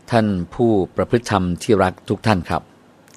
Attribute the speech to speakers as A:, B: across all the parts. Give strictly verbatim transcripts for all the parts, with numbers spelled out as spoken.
A: ท่านผู้ประพฤติธรรมที่รักทุกท่านครับ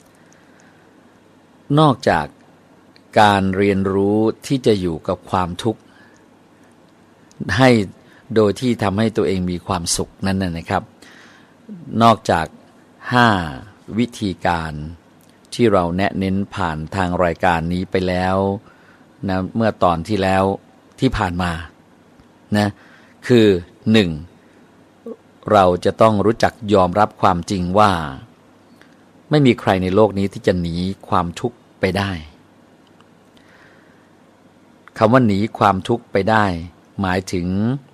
A: นอกจากการเรียนรู้ที่จะอยู่กับความทุกข์ให้โดยที่ทำให้ตัวเองมีความสุขนั้นนะครับนอกจากห้าวิธีการที่เราแนะเน้นผ่านทางรายการนี้ไปแล้วนะเมื่อตอนที่แล้วที่ผ่านมานะคือหนึ่งเราจะต้องรู้จักยอมรับความจริงว่าไม่มีใครในโลกนี้ที่จะหนีความทุกข์ไปได้คำว่าหนีความทุกข์ไปได้หมายถึง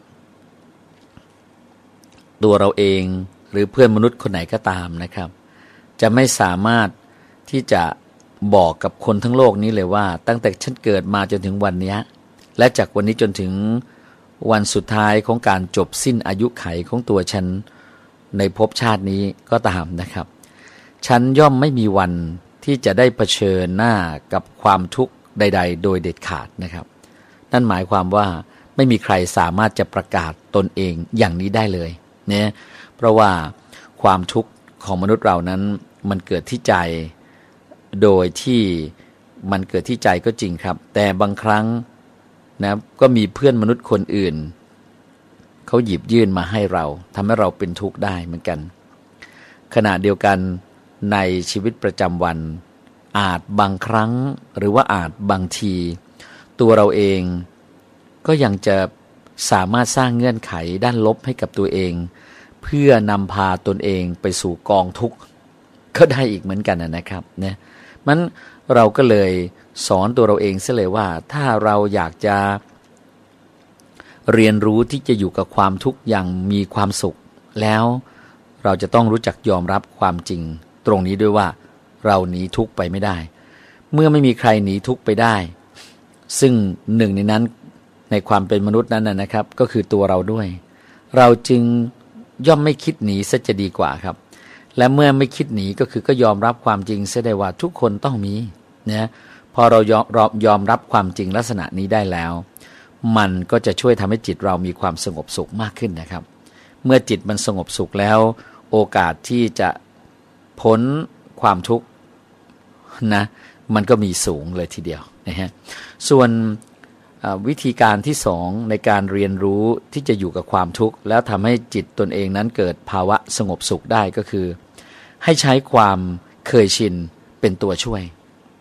A: ตัวเราเองหรือเพื่อนมนุษย์คนไหนก็ตามนะครับจะไม่สามารถที่จะบอกกับคนทั้งโลกนี้เลยว่าตั้งแต่ฉันเกิดมาจนถึงวันนี้และจากวันนี้จนถึงวันสุดท้ายของการจบสิ้นอายุไขของตัวฉันในภพชาตินี้ก็ตามนะครับฉันย่อมไม่มีวันที่จะได้เผชิญหน้ากับความทุกข์ใดๆโดยเด็ดขาดนะครับนั่นหมายความว่าไม่มีใครสามารถจะประกาศตนเองอย่างนี้ได้เลยเนี่ยเพราะว่าความทุกข์ของมนุษย์เรานั้นมันเกิดที่ใจโดยที่มันเกิดที่ใจก็จริงครับแต่บางครั้งนะก็มีเพื่อนมนุษย์คนอื่นเขาหยิบยื่นมาให้เราทำให้เราเป็นทุกข์ได้เหมือนกันขณะเดียวกันในชีวิตประจำวันอาจบางครั้งหรือว่าอาจบางทีตัวเราเองก็ยังจะสามารถสร้างเงื่อนไขด้านลบให้กับตัวเองเพื่อนำพาตนเองไปสู่กองทุกข์ก็ได้อีกเหมือนกันนะครับเนี่ยมันเราก็เลยสอนตัวเราเองเสียเลยว่าถ้าเราอยากจะเรียนรู้ที่จะอยู่กับความทุกข์อย่างมีความสุขแล้วเราจะต้องรู้จักยอมรับความจริงตรงนี้ด้วยว่าเราหนีทุกข์ไปไม่ได้เมื่อไม่มีใครหนีทุกข์ไปได้ซึ่งหนึ่งในนั้นในความเป็นมนุษย์นั้นนะครับก็คือตัวเราด้วยเราจึงย่อมไม่คิดหนีซะจะดีกว่าครับและเมื่อไม่คิดหนีก็คือก็ยอมรับความจริงเสียได้ว่าทุกคนต้องมีนะพอเรายอมยอมรับความจริงลักษณะนี้ได้แล้วมันก็จะช่วยทำให้จิตเรามีความสงบสุขมากขึ้นนะครับเมื่อจิตมันสงบสุขแล้วโอกาสที่จะพ้นความทุกข์นะมันก็มีสูงเลยทีเดียวนะฮะส่วนวิธีการที่สองในการเรียนรู้ที่จะอยู่กับความทุกข์แล้วทำให้จิตตนเองนั้นเกิดภาวะสงบสุขได้ก็คือให้ใช้ความเคยชินเป็นตัวช่วย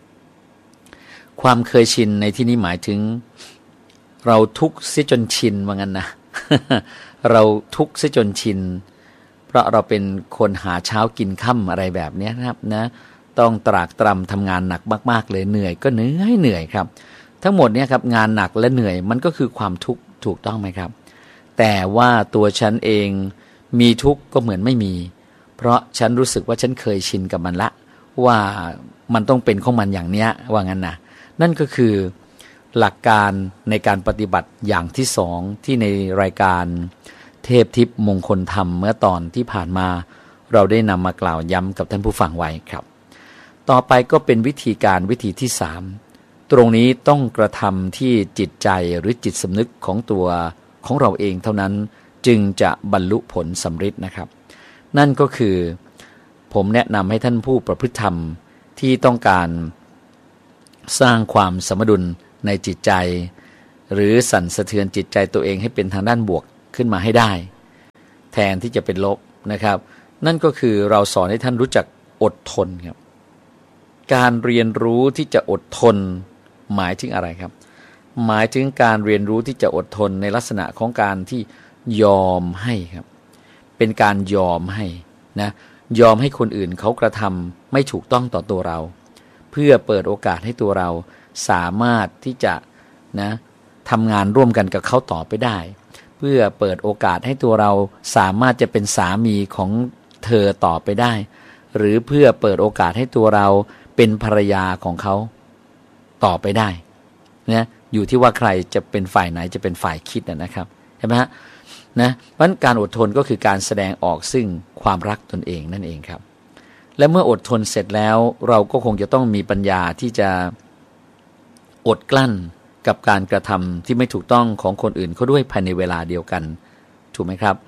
A: ความเคยชินในที่นี้หมายถึงเราทุกข์เสียจนชินว่างั้นนะ เราทุกข์เสียจนชินเพราะเราเป็นคนหาเช้ากินค่ำอะไรแบบนี้นะครับนะต้องตรากตรำทำงานหนักมากๆเลยเหนื่อยก็เหนื่อยเหนื่อยครับทั้งหมดเนี่ยครับงานหนักและเหนื่อยมันก็คือความทุกข์ถูกต้องไหมครับแต่ว่าตัวฉันเองมีทุกข์ก็เหมือนไม่มีเพราะฉันรู้สึกว่าฉันเคยชินกับมันละว่ามันต้องเป็นของมันอย่างเนี้ยว่างั้นนะนั่นก็คือหลักการในการปฏิบัติอย่างที่สองที่ในรายการเทพทิพย์มงคลธรรมเมื่อตอนที่ผ่านมาเราได้นำมากล่าวย้ำกับท่านผู้ฟังไว้ครับต่อไปก็เป็นวิธีการวิธีที่สามตรงนี้ต้องกระทำที่จิตใจหรือจิตสำนึกของตัวของเราเองเท่านั้นจึงจะบรรลุผลสำเร็จนะครับนั่นก็คือผมแนะนำให้ท่านผู้ประพฤติธรรมที่ต้องการสร้างความสมดุลในจิตใจหรือสั่นสะเทือนจิตใจตัวเองให้เป็นทางด้านบวกขึ้นมาให้ได้แทนที่จะเป็นลบนะครับนั่นก็คือเราสอนให้ท่านรู้จักอดทนครับการเรียนรู้ที่จะอดทนหมายถึงอะไรครับหมายถึงการเรียนรู้ที่จะอดทนในลักษณะของการที่ยอมให้ครับเป็นการยอมให้นะยอมให้คนอื่นเขากระทำไม่ถูกต้องต่อตัวเราเพื่อเปิดโอกาสให้ตัวเราสามารถที่จะนะทำงานร่วมกันกับเขาต่อไปได้เพื่อเปิดโอกาสให้ตัวเราสามารถจะเป็นสามีของเธอต่อไปได้หรือเพื่อเปิดโอกาสให้ตัวเราเป็นภรรยาของเขาต่อไปได้นะอยู่ที่ว่าใครจะเป็นฝ่ายไหนจะเป็นฝ่ายคิดนะครับใช่ไหมฮะนะเพราะฉะนั้นการอดทนก็คือการแสดงออกซึ่งความรักตนเองนั่นเองครับและเมื่ออดทนเสร็จแล้วเราก็คงจะต้องมีปัญญาที่จะอดกลั้นกับการกระทำที่ไม่ถูกต้องของคนอื่นเขาด้วยภายในเวลาเดียวกันถูกไหมครับ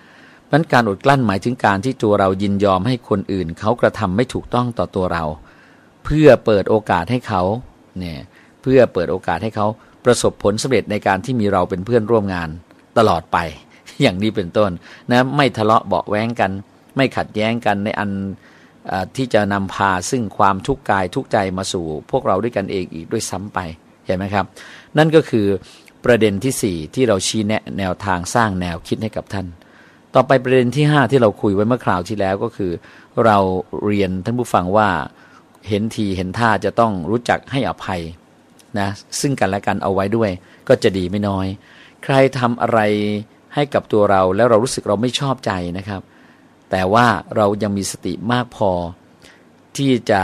A: เพราะฉะนั้นการอดกลั้นหมายถึงการที่ตัวเรายินยอมให้คนอื่นเขากระทำไม่ถูกต้องต่อตัวเราเพื่อเปิดโอกาสให้เขาเนี่ยเพื่อเปิดโอกาสให้เขาประสบผลสำเร็จในการที่มีเราเป็นเพื่อนร่วมงานตลอดไปอย่างนี้เป็นต้นนะไม่ทะเลาะเบาะแว้งกันไม่ขัดแย้งกันในอันที่จะนำพาซึ่งความทุกข์กายทุกข์ใจมาสู่พวกเราด้วยกันเองอีกด้วยซ้ำไปเห็นไหมครับนั่นก็คือประเด็นที่สี่ที่เราชี้แนะแนวทางสร้างแนวคิดให้กับท่านต่อไปประเด็นที่ห้าที่เราคุยไว้เมื่อคราวที่แล้วก็คือเราเรียนท่านผู้ฟังว่าเห็นทีเห็นท่าจะต้องรู้จักให้อภัยนะซึ่งกันและกันเอาไว้ด้วยก็จะดีไม่น้อยใครทำอะไรให้กับตัวเราแล้วเรารู้สึกเราไม่ชอบใจนะครับแต่ว่าเรายังมีสติมากพอที่จะ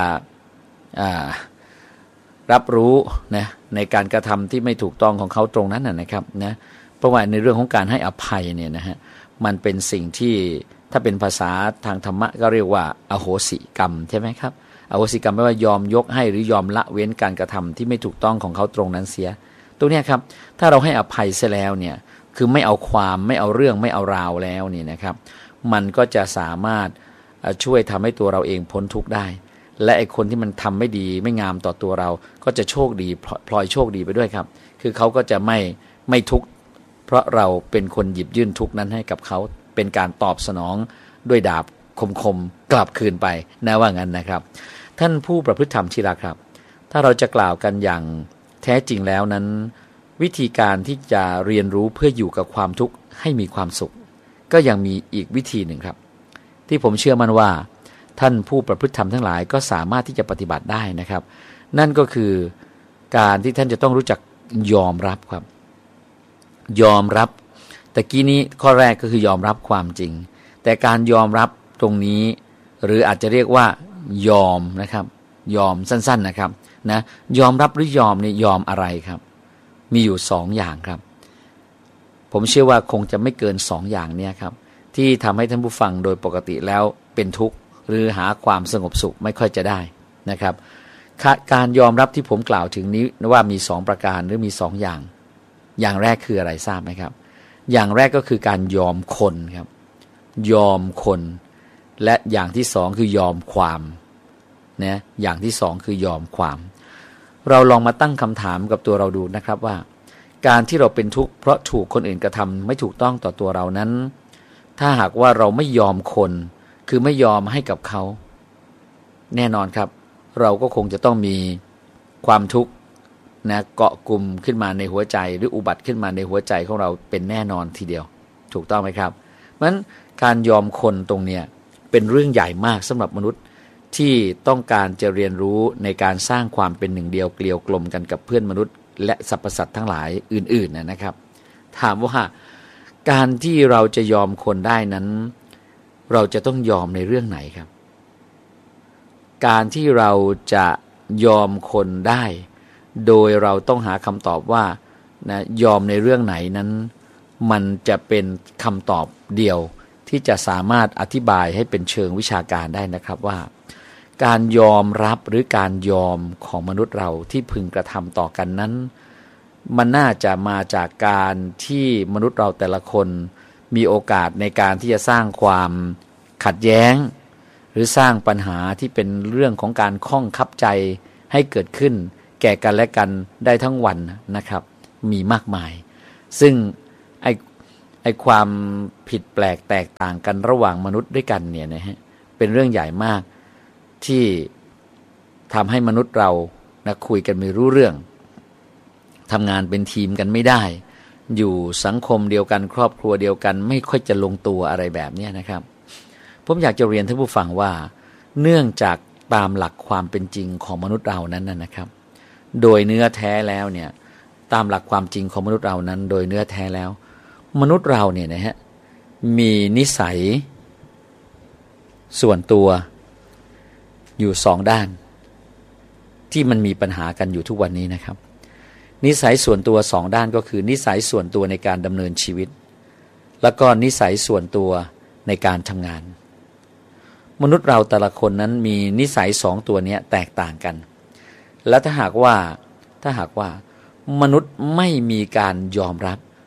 A: รับรู้นะในการกระทำที่ไม่ถูกต้องของเขาตรงนั้นนะครับนะเพราะว่าในเรื่องของการให้อภัยเนี่ยนะฮะมันเป็นสิ่งที่ถ้าเป็นภาษาทางธรรมะก็เรียกว่าอโหสิกรรมใช่ไหมครับอโหสิกรรมแปลว่ายอมยกให้หรือยอมละเว้นการกระทำที่ไม่ถูกต้องของเขาตรงนั้นเสียตรงนี้ครับถ้าเราให้อภัยเสียแล้วเนี่ยคือไม่เอาความไม่เอาเรื่องไม่เอาราวแล้วนี่นะครับมันก็จะสามารถช่วยทำให้ตัวเราเองพ้นทุกข์ได้และไอ้คนที่มันทำไม่ดีไม่งามต่อตัวเราก็จะโชคดีพลอยโชคดีไปด้วยครับคือเขาก็จะไม่ไม่ทุกข์เพราะเราเป็นคนหยิบยื่นทุกข์นั้นให้กับเขาเป็นการตอบสนองด้วยดาบคมๆกลับคืนไปนะว่างั้นนะครับท่านผู้ประพฤติธรรมที่รักครับถ้าเราจะกล่าวกันอย่างแท้จริงแล้วนั้นวิธีการที่จะเรียนรู้เพื่ออยู่กับความทุกข์ให้มีความสุขก็ยังมีอีกวิธีหนึ่งครับที่ผมเชื่อมั่นว่าท่านผู้ประพฤติธรรมทั้งหลายก็สามารถที่จะปฏิบัติได้นะครับนั่นก็คือการที่ท่านจะต้องรู้จักยอมรับครับยอมรับตะกี้นี้ข้อแรกก็คือยอมรับความจริงแต่การยอมรับตรงนี้หรืออาจจะเรียกว่ายอมนะครับยอมสั้นๆนะครับนะยอมรับหรือยอมนี่ยอมอะไรครับมีอยู่สองอย่างครับผมเชื่อว่าคงจะไม่เกินสองอย่างเนี่ยครับที่ทำให้ท่านผู้ฟังโดยปกติแล้วเป็นทุกข์หรือหาความสงบสุขไม่ค่อยจะได้นะครับการยอมรับที่ผมกล่าวถึงนี้ว่ามีสองประการหรือมีสองอย่างอย่างแรกคืออะไรทราบไหมครับอย่างแรกก็คือการยอมคนครับยอมคนและอย่างที่สองคือยอมความนะอย่างที่สองคือยอมความเราลองมาตั้งคำถามกับตัวเราดูนะครับว่าการที่เราเป็นทุกข์เพราะถูกคนอื่นกระทำไม่ถูกต้องต่อตัวเรานั้นถ้าหากว่าเราไม่ยอมคนคือไม่ยอมให้กับเขาแน่นอนครับเราก็คงจะต้องมีความทุกข์นะเกาะกลุ่มขึ้นมาในหัวใจหรืออุบัติขึ้นมาในหัวใจของเราเป็นแน่นอนทีเดียวถูกต้องไหมครับเพราะฉะนั้นการยอมคนตรงเนี้ยเป็นเรื่องใหญ่มากสำหรับมนุษย์ที่ต้องการจะเรียนรู้ในการสร้างความเป็นหนึ่งเดียวเกลียวกลมกันกับเพื่อนมนุษย์และสรรพสัตว์ทั้งหลายอื่นๆนะครับถามว่าการที่เราจะยอมคนได้นั้นเราจะต้องยอมในเรื่องไหนครับการที่เราจะยอมคนได้โดยเราต้องหาคำตอบว่านะยอมในเรื่องไหนนั้นมันจะเป็นคำตอบเดียวที่จะสามารถอธิบายให้เป็นเชิงวิชาการได้นะครับว่าการยอมรับหรือการยอมของมนุษย์เราที่พึงกระทำต่อกันนั้นมันน่าจะมาจากการที่มนุษย์เราแต่ละคนมีโอกาสในการที่จะสร้างความขัดแย้งหรือสร้างปัญหาที่เป็นเรื่องของการข้องคับใจให้เกิดขึ้นแก่กันและกันได้ทั้งวันนะครับมีมากมายซึ่งไอ้ไอ้ความผิดแปลกแตกต่างกันระหว่างมนุษย์ด้วยกันเนี่ยนะฮะเป็นเรื่องใหญ่มากที่ทำให้มนุษย์เรานะคุยกันไม่รู้เรื่องทำงานเป็นทีมกันไม่ได้อยู่สังคมเดียวกันครอบครัวเดียวกันไม่ค่อยจะลงตัวอะไรแบบนี้นะครับผมอยากจะเรียนท่านผู้ฟังว่าเนื่องจากตามหลักความเป็นจริงของมนุษย์เรานั้นนะครับโดยเนื้อแท้แล้วเนี่ยตามหลักความจริงของมนุษย์เรานั้นโดยเนื้อแท้แล้วมนุษย์เราเนี่ยนะฮะมีนิสัยส่วนตัวอยู่สองด้านที่มันมีปัญหากันอยู่ทุกวันนี้นะครับนิสัยส่วนตัวสองด้านก็คือนิสัยส่วนตัวในการดำเนินชีวิตแล้วก็นิสัยส่วนตัวในการทำงานมนุษย์เราแต่ละคนนั้นมีนิสัยสองตัวนี้แตกต่างกันและถ้าหากว่าถ้าหากว่ามนุษย์ไม่มีการยอมรับ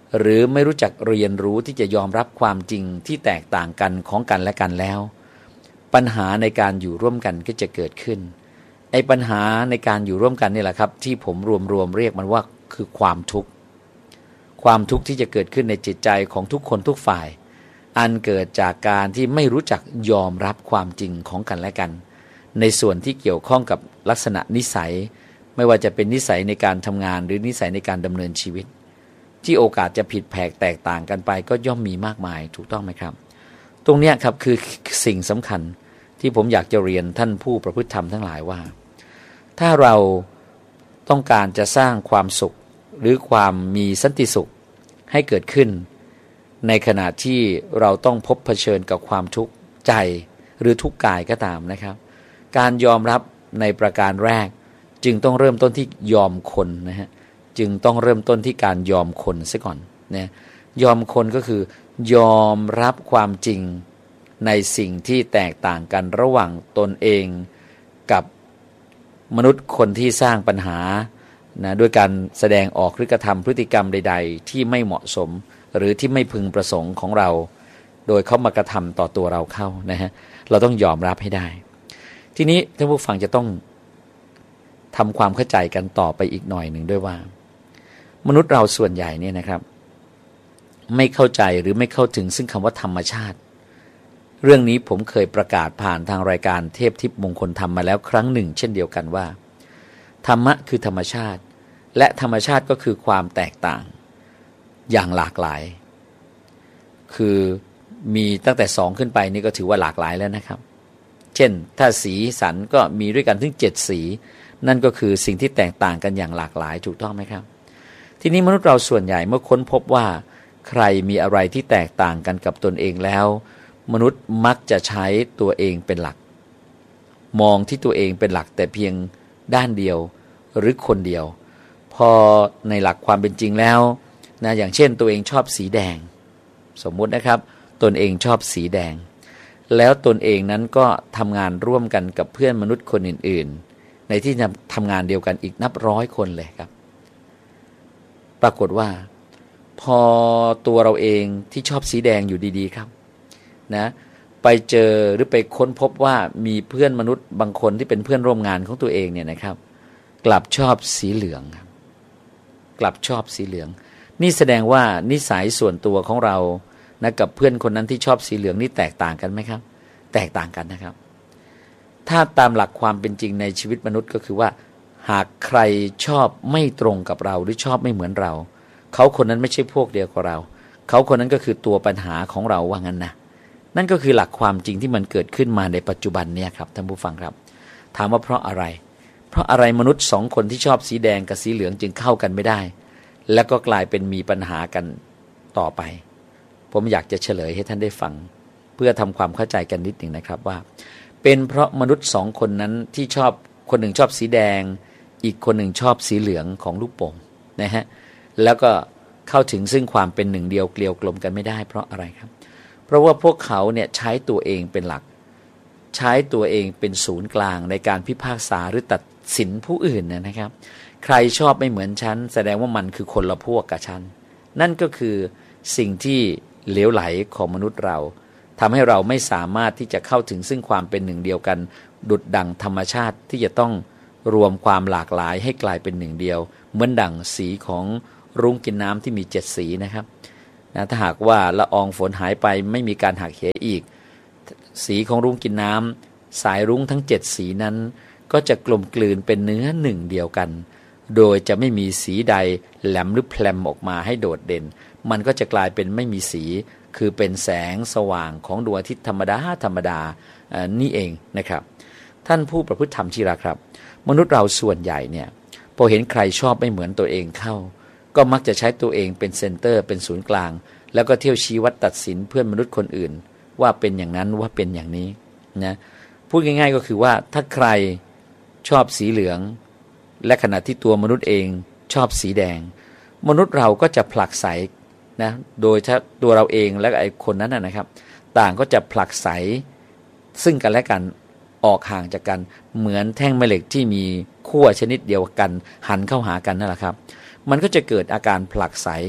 A: หรือไม่รู้จักเรียนรู้ที่จะยอมรับความจริงที่แตกต่างกันของกันและกันแล้วปัญหาในการอยู่ร่วมกันก็จะเกิดขึ้นไอ้ปัญหาในการอยู่ร่วมกันนี่แหละครับที่ผมรวมๆเรียกมันว่าคือความทุกข์ความทุกข์ที่จะเกิดขึ้นในจิตใจของทุกคนทุกฝ่ายอันเกิดจากการที่ไม่รู้จักยอมรับความจริงของกันและกันในส่วนที่เกี่ยวข้องกับลักษณะนิสัยไม่ว่าจะเป็นนิสัยในการทำงานหรือนิสัยในการดำเนินชีวิตที่โอกาสจะผิดแผกแตกต่างกันไปก็ย่อมมีมากมายถูกต้องไหมครับตรงนี้ครับคือสิ่งสำคัญที่ผมอยากจะเรียนท่านผู้ประพฤติธรรมทั้งหลายว่าถ้าเราต้องการจะสร้างความสุขหรือความมีสันติสุขให้เกิดขึ้นในขณะที่เราต้องพบเผชิญกับความทุกข์ใจหรือทุกข์กายก็ตามนะครับการยอมรับในประการแรกจึงต้องเริ่มต้นที่ยอมคนนะฮะจึงต้องเริ่มต้นที่การยอมคนซะก่อนนะยอมคนก็คือยอมรับความจริงในสิ่งที่แตกต่างกันระหว่างตนเองกับมนุษย์คนที่สร้างปัญหานะด้วยการแสดงออกหรือกระทำพฤติกรรมใดๆที่ไม่เหมาะสมหรือที่ไม่พึงประสงค์ของเราโดยเขามากระทำต่อตัวเราเข้านะฮะเราต้องยอมรับให้ได้ทีนี้ท่านผู้ฟังจะต้องทำความเข้าใจกันต่อไปอีกหน่อยหนึ่งด้วยว่ามนุษย์เราส่วนใหญ่เนี่ยนะครับไม่เข้าใจหรือไม่เข้าถึงซึ่งคำว่าธรรมชาติเรื่องนี้ผมเคยประกาศผ่านทางรายการเทพทิพย์มงคลธรรมมาแล้วครั้งหนึ่งเช่นเดียวกันว่าธรรมะคือธรรมชาติและธรรมชาติก็คือความแตกต่างอย่างหลากหลายคือมีตั้งแต่สองขึ้นไปนี่ก็ถือว่าหลากหลายแล้วนะครับเช่นถ้าสีสันก็มีด้วยกันถึงเจ็ดสีนั่นก็คือสิ่งที่แตกต่างกันอย่างหลากหลายถูกต้องไหมครับทีนี้มนุษย์เราส่วนใหญ่เมื่อค้นพบว่าใครมีอะไรที่แตกต่างกันกับตนเองแล้วมนุษย์มักจะใช้ตัวเองเป็นหลักมองที่ตัวเองเป็นหลักแต่เพียงด้านเดียวหรือคนเดียวพอในหลักความเป็นจริงแล้วนะอย่างเช่นตัวเองชอบสีแดงสมมุตินะครับตนเองชอบสีแดงแล้วตนเองนั้นก็ทำงานร่วมกันกับเพื่อนมนุษย์คนอื่นๆในที่ทำงานเดียวกันอีกนับร้อยคนเลยครับปรากฏว่าพอตัวเราเองที่ชอบสีแดงอยู่ดีๆครับนะไปเจอหรือไปค้นพบว่ามีเพื่อนมนุษย์บางคนที่เป็นเพื่อนร่วมงานของตัวเองเนี่ยนะครับกลับชอบสีเหลืองครับกลับชอบสีเหลืองนี่แสดงว่านิสัยส่วนตัวของเรานะกับเพื่อนคนนั้นที่ชอบสีเหลืองนี่แตกต่างกันไหมครับแตกต่างกันนะครับถ้าตามหลักความเป็นจริงในชีวิตมนุษย์ก็คือว่าหากใครชอบไม่ตรงกับเราหรือชอบไม่เหมือนเราเขาคนนั้นไม่ใช่พวกเดียวกับเราเขาคนนั้นก็คือตัวปัญหาของเราว่างั้นนะนั่นก็คือหลักความจริงที่มันเกิดขึ้นมาในปัจจุบันเนี่ยครับท่านผู้ฟังครับถามว่าเพราะอะไรเพราะอะไรมนุษย์สองคนที่ชอบสีแดงกับสีเหลืองจึงเข้ากันไม่ได้แล้วก็กลายเป็นมีปัญหากันต่อไปผมอยากจะเฉลยให้ท่านได้ฟังเพื่อทำความเข้าใจกันนิดหนึ่งนะครับว่าเป็นเพราะมนุษย์สองคนนั้นที่ชอบคนหนึ่งชอบสีแดงอีกคนหนึ่งชอบสีเหลืองของลูกโป่งนะฮะแล้วก็เข้าถึงซึ่งความเป็นหนึ่งเดียวเกลียวกลมกันไม่ได้เพราะอะไรครับเพราะว่าพวกเขาเนี่ยใช้ตัวเองเป็นหลักใช้ตัวเองเป็นศูนย์กลางในการพิพากษาหรือตัดสินผู้อื่นนะครับใครชอบไม่เหมือนฉันแสดงว่ามันคือคนละพวกกับฉันนั่นก็คือสิ่งที่เหลวไหลของมนุษย์เราทำให้เราไม่สามารถที่จะเข้าถึงซึ่งความเป็นหนึ่งเดียวกันดุจดั่งธรรมชาติที่จะต้องรวมความหลากหลายให้กลายเป็นหนึ่งเดียวเหมือนดั่งสีของรุ้งกินน้ำที่มีเจ็ดสีนะครับนะถ้าหากว่าละอองฝนหายไปไม่มีการหักเหอีกสีของรุ้งกินน้ำสายรุ้งทั้งเจ็ดสีนั้นก็จะกลมกลืนเป็นเนื้อหนึ่งเดียวกันโดยจะไม่มีสีใดแหลมหรือแพลมออกมาให้โดดเด่นมันก็จะกลายเป็นไม่มีสีคือเป็นแสงสว่างของดวงอาทิตย์ธรรมดาธรรมดานี่เองนะครับท่านผู้ประพฤติธรรมที่รักครับมนุษย์เราส่วนใหญ่เนี่ยพอเห็นใครชอบไม่เหมือนตัวเองเข้าก็มักจะใช้ตัวเองเป็นเซนเตอร์เป็นศูนย์กลางแล้วก็เที่ยวชี้วัดตัดสินเพื่อนมนุษย์คนอื่นว่าเป็นอย่างนั้นว่าเป็นอย่างนี้นะพูดง่ายๆก็คือว่าถ้าใครชอบสีเหลืองและขณะที่ตัวมนุษย์เองชอบสีแดงมนุษย์เราก็จะผลักไสนะโดยถ้าตัวเราเองและไอ้คนนั้นนะครับต่างก็จะผลักไสซึ่งกันและกันออกห่างจากกันเหมือนแท่งแม่เหล็กที่มีขั้วชนิดเดียวกันหันเข้าหากันนั่นแหละครับมันก็จะเกิดอาการผลักไส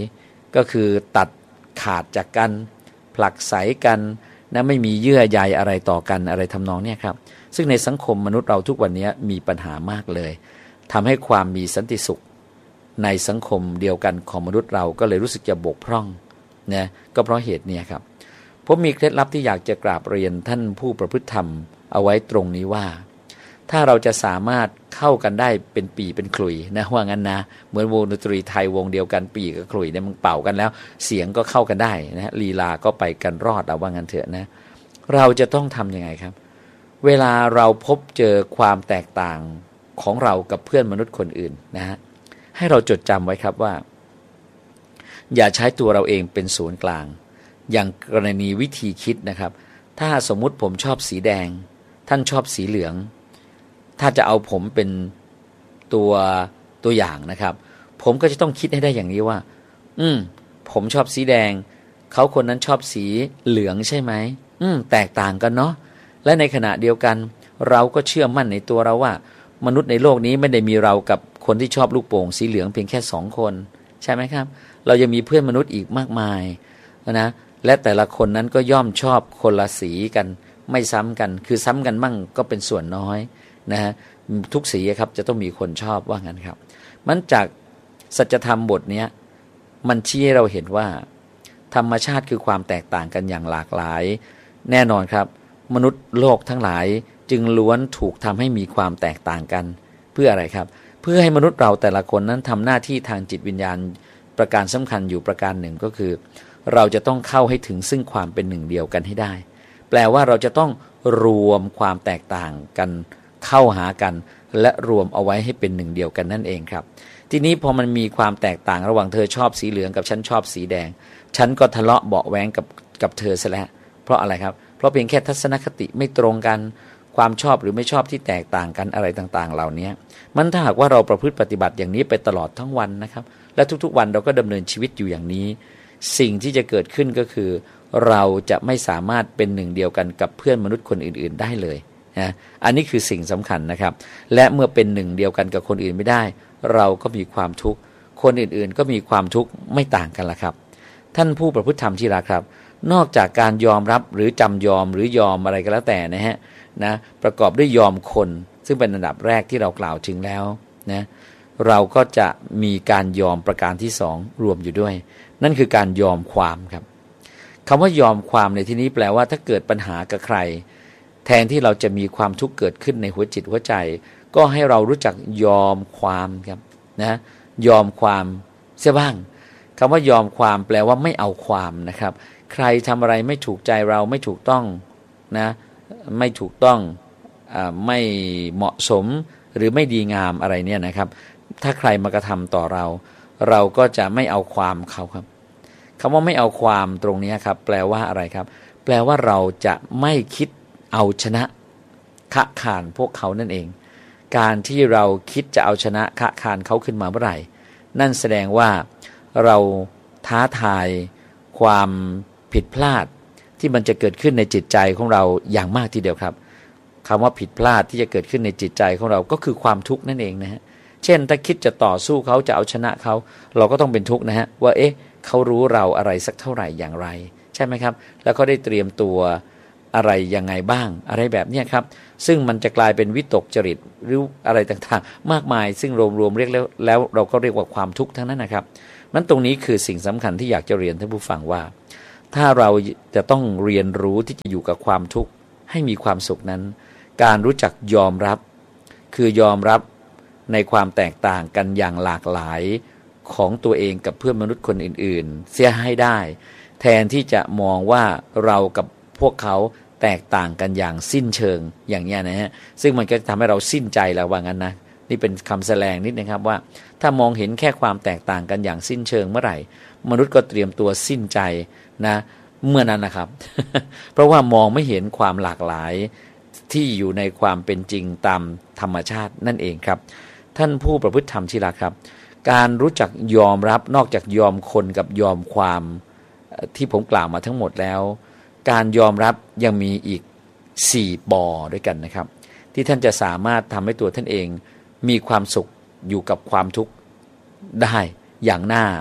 A: ก็คือตัดขาดจากกันผลักไสกันนะไม่มีเยื่อใยอะไรต่อกันอะไรทำนองเนี่ยครับซึ่งในสังคมมนุษย์เราทุกวันนี้มีปัญหามากเลยทำให้ความมีสันติสุขในสังคมเดียวกันของมนุษย์เราก็เลยรู้สึกจะบกพร่องนะก็เพราะเหตุนี้ครับผมมีเคล็ดลับที่อยากจะกราบเรียนท่านผู้ประพฤติธรรมเอาไว้ตรงนี้ว่าถ้าเราจะสามารถเข้ากันได้เป็นปีเป็นขลุ่ยนะว่างั้นนะเหมือนวงดนตรีไทยวงเดียวกันปีกับขลุ่ยเนี่ยมันเป่ากันแล้วเสียงก็เข้ากันได้นะลีลาก็ไปกันรอดเอาว่างั้นเถอะนะเราจะต้องทำยังไงครับเวลาเราพบเจอความแตกต่างของเรากับเพื่อนมนุษย์คนอื่นนะฮะให้เราจดจำไว้ครับว่าอย่าใช้ตัวเราเองเป็นศูนย์กลางอย่างกรณีวิธีคิดนะครับถ้าสมมุติผมชอบสีแดงท่านชอบสีเหลืองถ้าจะเอาผมเป็นตัวตัวอย่างนะครับผมก็จะต้องคิดให้ได้อย่างนี้ว่าอืมผมชอบสีแดงเขาคนนั้นชอบสีเหลืองใช่ไหมอืมแตกต่างกันเนาะและในขณะเดียวกันเราก็เชื่อมั่นในตัวเราว่ามนุษย์ในโลกนี้ไม่ได้มีเรากับคนที่ชอบลูกโป่งสีเหลืองเพียงแค่สองคนใช่ไหมครับเรายังมีเพื่อนมนุษย์อีกมากมายนะและแต่ละคนนั้นก็ย่อมชอบคนละสีกันไม่ซ้ำกันคือซ้ำกันมั่งก็เป็นส่วนน้อยนะฮะทุกสีครับจะต้องมีคนชอบว่างั้นครับมันจากสัจธรรมบทนี้มันชี้ให้เราเห็นว่าธรรมชาติคือความแตกต่างกันอย่างหลากหลายแน่นอนครับมนุษย์โลกทั้งหลายจึงล้วนถูกทำให้มีความแตกต่างกันเพื่ออะไรครับเพื่อให้มนุษย์เราแต่ละคนนั้นทำหน้าที่ทางจิตวิญญาณประการสำคัญอยู่ประการหนึ่งก็คือเราจะต้องเข้าให้ถึงซึ่งความเป็นหนึ่งเดียวกันให้ได้แปลว่าเราจะต้องรวมความแตกต่างกันเข้าหากันและรวมเอาไว้ให้เป็นหนึ่งเดียวกันนั่นเองครับทีนี้พอมันมีความแตกต่างระหว่างเธอชอบสีเหลืองกับฉันชอบสีแดงฉันก็ทะเลาะเบาะแว้งกับกับเธอซะแล้วเพราะอะไรครับเพราะเพียงแค่ทัศนคติไม่ตรงกันความชอบหรือไม่ชอบที่แตกต่างกันอะไรต่างๆเหล่านี้มันถ้าหากว่าเราประพฤติปฏิบัติอย่างนี้ไปตลอดทั้งวันนะครับและทุกๆวันเราก็ดำเนินชีวิตอยู่อย่างนี้สิ่งที่จะเกิดขึ้นก็คือเราจะไม่สามารถเป็นหนึ่งเดียวกันกับเพื่อนมนุษย์คนอื่นๆได้เลยนะอันนี้คือสิ่งสำคัญนะครับและเมื่อเป็นหนึ่งเดียวกันกับคนอื่นไม่ได้เราก็มีความทุกข์คนอื่นๆก็มีความทุกข์ไม่ต่างกันละครับท่านผู้ประพฤติธรรมที่รักครับนอกจากการยอมรับหรือจำยอมหรือยอมอะไรก็แล้วแต่นะฮะนะประกอบด้วยยอมคนซึ่งเป็นอันดับแรกที่เรากล่าวถึงแล้วนะเราก็จะมีการยอมประการที่สองรวมอยู่ด้วยนั่นคือการยอมความครับคำว่ายอมความในที่นี้แปลว่าถ้าเกิดปัญหากับใครแทนที่เราจะมีความทุกข์เกิดขึ้นในหัวจิตหัวใจก็ให้เรารู้จักยอมความครับนะยอมความเสียบ้างคำว่ายอมความแปลว่าไม่เอาความนะครับใครทำอะไรไม่ถูกใจเราไม่ถูกต้องนะไม่ถูกต้องอ่าไม่เหมาะสมหรือไม่ดีงามอะไรเนี่ยนะครับถ้าใครมากระทำต่อเราเราก็จะไม่เอาความเขาครับคำว่าไม่เอาความตรงนี้ครับแปลว่าอะไรครับแปลว่าเราจะไม่คิดเอาชนะคะขานพวกเขานั่นเองการที่เราคิดจะเอาชนะคะขานเขาขึ้นมาเมื่อไหร่นั่นแสดงว่าเราท้าทายความผิดพลาดที่มันจะเกิดขึ้นในจิตใจของเราอย่างมากทีเดียวครับคำว่าผิดพลาดที่จะเกิดขึ้นในจิตใจของเราก็คือความทุกข์นั่นเองนะฮะเช่นถ้าคิดจะต่อสู้เขาจะเอาชนะเขาเราก็ต้องเป็นทุกข์นะฮะว่าเอ๊ะเขารู้เราอะไรสักเท่าไหร่อย่างไรใช่ไหมครับแล้วก็ได้เตรียมตัวอะไรยังไงบ้างอะไรแบบนี้ครับซึ่งมันจะกลายเป็นวิตกจริตหรืออะไรต่างๆมากมายซึ่งรวมๆเรียกแล้วแล้วเราก็เรียกว่าความทุกข์ทั้งนั้นนะครับนั้นตรงนี้คือสิ่งสำคัญที่อยากจะเรียนท่านผู้ฟังว่าถ้าเราจะต้องเรียนรู้ที่จะอยู่กับความทุกข์ให้มีความสุขนั้นการรู้จักยอมรับคือยอมรับในความแตกต่างกันอย่างหลากหลายของตัวเองกับเพื่อนมนุษย์คนอื่นๆเสียให้ได้แทนที่จะมองว่าเรากับพวกเขาแตกต่างกันอย่างสิ้นเชิงอย่างนี้นะฮะซึ่งมันก็ทำให้เราสิ้นใจแล้วว่างั้นนะนี่เป็นคำแสดงนิดนะครับว่าถ้ามองเห็นแค่ความแตกต่างกันอย่างสิ้นเชิงเมื่อไหร่มนุษย์ก็เตรียมตัวสิ้นใจนะเมื่อนั้นนะครับ เพราะว่ามองไม่เห็นความหลากหลายที่อยู่ในความเป็นจริงตามธรรมชาตินั่นเองครับท่านผู้ประพฤติธรรมที่รักครับการรู้จักยอมรับนอกจากยอมคนกับยอมความที่ผมกล่าวมาทั้งหมดแล้วการยอมรับยังมีอีกสี่บอด้วยกันนะครับที่ท่านจะสามารถทำให้ตัวท่านเองมีความสุขอยู่กับความทุกข์ได้อย่างน่า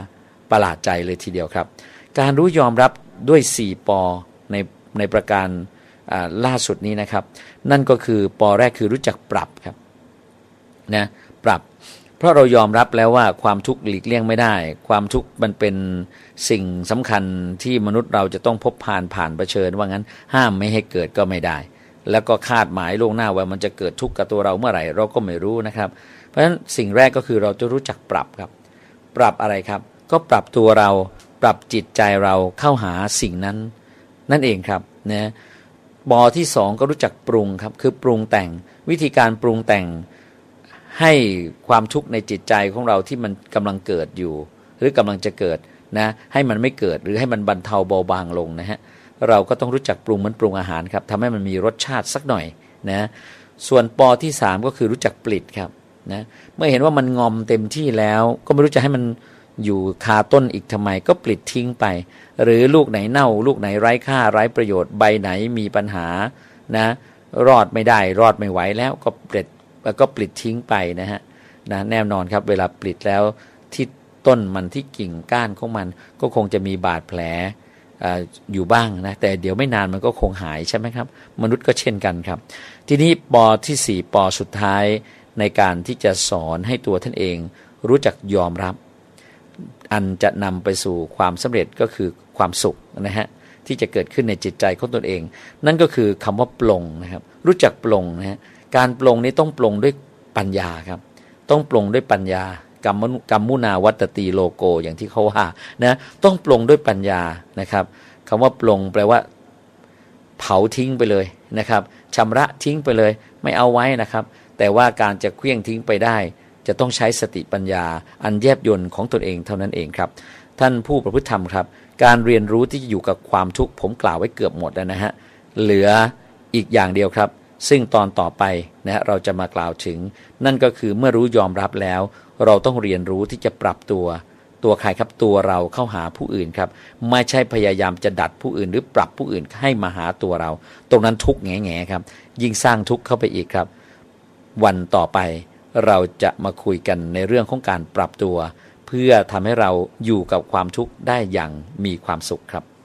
A: ประหลาดใจเลยทีเดียวครับการรู้ยอมรับด้วยสี่ปอในในประการล่าสุดนี้นะครับนั่นก็คือปอแรกคือรู้จักปรับครับนะปรับเพราะเรายอมรับแล้วว่าความทุกข์หลีกเลี่ยงไม่ได้ความทุกข์มันเป็นสิ่งสำคัญที่มนุษย์เราจะต้องพบผ่านผ่านเผชิญว่างั้นห้ามไม่ให้เกิดก็ไม่ได้แล้วก็คาดหมายล่วงหน้าว่ามันจะเกิดทุกข์กับตัวเราเมื่อไหร่เราก็ไม่รู้นะครับเพราะฉะนั้นสิ่งแรกก็คือเราจะรู้จักปรับครับปรับอะไรครับก็ปรับตัวเราปรับจิตใจเราเข้าหาสิ่งนั้นนั่นเองครับนะปอที่สองก็รู้จักปรุงครับคือปรุงแต่งวิธีการปรุงแต่งให้ความทุกข์ในจิตใจของเราที่มันกำลังเกิดอยู่หรือกำลังจะเกิดนะให้มันไม่เกิดหรือให้มันบรรเทาเบาบางลงนะฮะเราก็ต้องรู้จักปรุงเหมือนปรุงอาหารครับทำให้มันมีรสชาติสักหน่อยนะส่วนปอที่สามก็คือรู้จักปลิดครับนะเมื่อเห็นว่ามันงอมเต็มที่แล้วก็ไม่รู้จะให้มันอยู่คาต้นอีกทำไมก็ปลิดทิ้งไปหรือลูกไหนเน่าลูกไหนไร้ค่าไร้ประโยชน์ใบไหนมีปัญหานะรอดไม่ได้รอดไม่ไหวแล้วก็ปลิดแล้วก็ปลิดทิ้งไปนะฮะนะแน่นอนครับเวลาปลิดแล้วที่ต้นมันที่กิ่งก้านของมันก็คงจะมีบาดแผล อ, อยู่บ้างนะแต่เดี๋ยวไม่นานมันก็คงหายใช่ไหมครับมนุษย์ก็เช่นกันครับทีนี้ปอที่สี่ปอสุดท้ายในการที่จะสอนให้ตัวท่านเองรู้จักยอมรับอันจะนำไปสู่ความสำเร็จก็คือความสุขนะฮะที่จะเกิดขึ้นในจิตใจของตนเองนั่นก็คือคำว่าปลงนะครับรู้จักปลงนะฮะการปลงนี้ต้องปลงด้วยปัญญาครับต้องปลงด้วยปัญญากรรมกรรมุนาวัตตีโลโกอย่างที่เขาว่านะต้องปลงด้วยปัญญานะครับคำว่าปลงแปลว่าเผาทิ้งไปเลยนะครับชำระทิ้งไปเลยไม่เอาไว้นะครับแต่ว่าการจะเคลื่องทิ้งไปได้จะต้องใช้สติปัญญาอันแยบยลของตนเองเท่านั้นเองครับท่านผู้ประพฤติธรรมครับการเรียนรู้ที่จะอยู่กับความทุกข์ผมกล่าวไว้เกือบหมดแล้วนะฮะเหลืออีกอย่างเดียวครับซึ่งตอนต่อไปนะเราจะมากล่าวถึงนั่นก็คือเมื่อรู้ยอมรับแล้วเราต้องเรียนรู้ที่จะปรับตัวตัวใครครับตัวเราเข้าหาผู้อื่นครับไม่ใช่พยายามจะดัดผู้อื่นหรือปรับผู้อื่นให้มาหาตัวเราตรงนั้นทุกข์แง่ๆครับยิ่งสร้างทุกข์เข้าไปอีกครับวันต่อไปเราจะมาคุยกันในเรื่องของการปรับตัวเพื่อทำให้เราอยู่กับความทุกข์ได้อย่างมีความสุขครับ